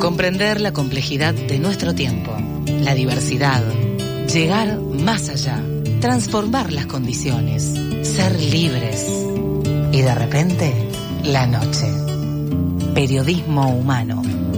Comprender la complejidad de nuestro tiempo, la diversidad, llegar más allá, transformar las condiciones, ser libres. Y de repente, la noche. Periodismo humano.